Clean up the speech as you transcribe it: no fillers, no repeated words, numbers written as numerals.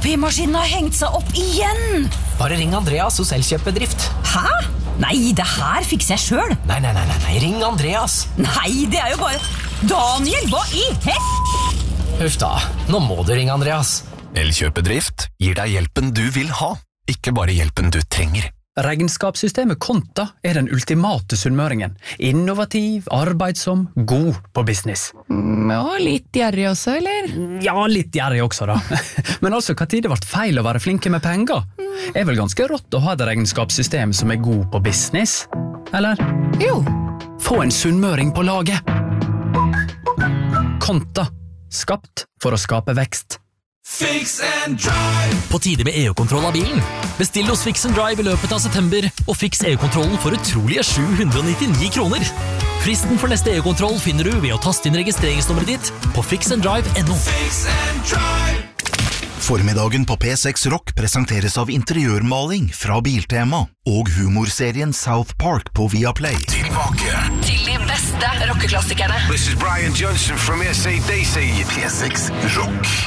HP-maskinen har hengt seg opp igjen. Bare ring Andreas hos Elkjøp-bedrift. Hæ? Nei, det her fikser jeg selv. Nei, ring Andreas. Nei, det er jo bare... Daniel, hva i Huff da, nå må du ringe Andreas. Elkjøp-bedrift gir deg hjelpen du vil ha, ikke bare hjelpen du trenger. Regnskapssystemet Konta den ultimate sunnmøringen. Innovativ, arbeidsom, god på business. Ja, litt gjerrig også, eller? Ja, litt gjerrig også da. Men altså, hva tid det ble feil å være flinke med penger? Vel ganske rått å ha et regnskapssystem som god på business? Eller? Jo. Få en sunnmøring på laget. Konta. Skapt for å skape vekst. Fix and Drive. På tide med EU-kontroll av bilen. Bestill hos Fix and Drive i løpet av september, og fiks EU-kontrollen for utrolige 799 kroner. Fristen for neste EU-kontroll finner du ved å taste inn registreringsnummeret ditt på fixanddrive.no. Fix and Drive. Formiddagen på P6 Rock presenteres av interiørmaling fra Biltema og humorserien South Park på Viaplay. Tilbake til de beste rockeklassikerne. This is Brian Johnson from AC/DC. P6 Rock.